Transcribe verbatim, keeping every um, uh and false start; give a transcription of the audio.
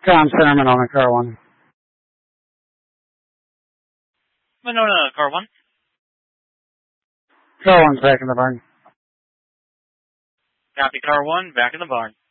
Tom Cinnamon on the car one. Monona, car one. Car one's back in the barn. Copy, car one, back in the barn.